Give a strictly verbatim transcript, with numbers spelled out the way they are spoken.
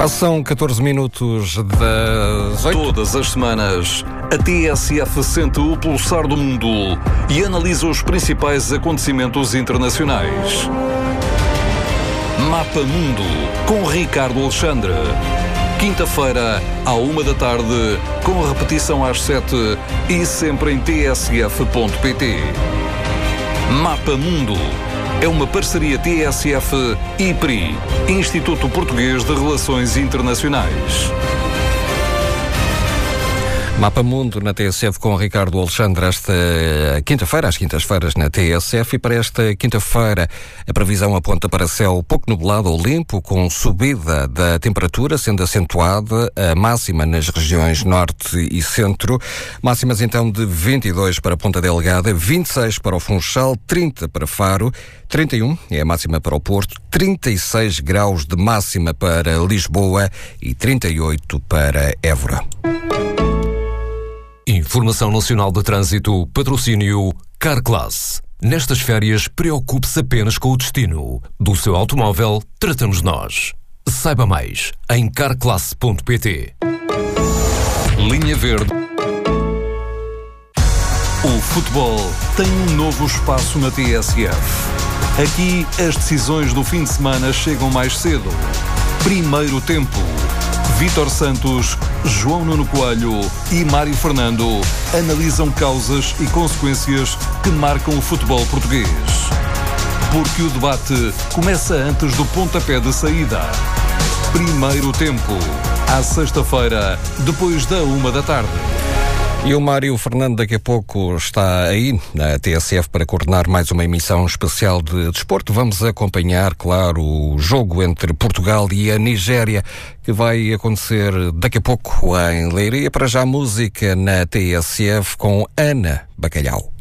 Passam catorze minutos das oito. Todas as semanas, a T S F sente o pulsar do mundo e analisa os principais acontecimentos internacionais. Mapa Mundo, com Ricardo Alexandre. Quinta-feira, à uma da tarde, com repetição às sete e sempre em t s f ponto p t. Mapa Mundo é uma parceria T S F e I P R I, Instituto Português de Relações Internacionais. Mapa Mundo na T S F com Ricardo Alexandre esta quinta-feira, às quintas-feiras na T S F, e para esta quinta-feira a previsão aponta para céu pouco nublado ou limpo, com subida da temperatura, sendo acentuada a máxima nas regiões norte e centro, máximas então de vinte e dois para Ponta Delgada, vinte e seis para o Funchal, trinta para Faro, trinta e um é a máxima para o Porto, trinta e seis graus de máxima para Lisboa e trinta e oito para Évora. Informação Nacional de Trânsito, patrocínio Carclass. Nestas férias, preocupe-se apenas com o destino. Do seu automóvel, tratamos nós. Saiba mais em carclass ponto p t. Linha Verde. O futebol tem um novo espaço na T S F. Aqui, as decisões do fim de semana chegam mais cedo. Primeiro tempo. Vítor Santos, João Nuno Coelho e Mário Fernando analisam causas e consequências que marcam o futebol português. Porque o debate começa antes do pontapé de saída. Primeiro tempo, à sexta-feira, depois da uma da tarde. E o Mário Fernando daqui a pouco está aí na T S F para coordenar mais uma emissão especial de desporto. Vamos acompanhar, claro, o jogo entre Portugal e a Nigéria, que vai acontecer daqui a pouco em Leiria. Para já, música na T S F com Ana Bacalhau.